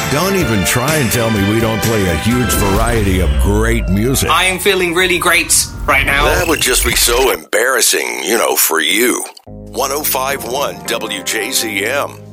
Don't even try and tell me we don't play a huge variety of great music. I am feeling really great right now. That would just be so embarrassing, for you. 105.1 WJZM.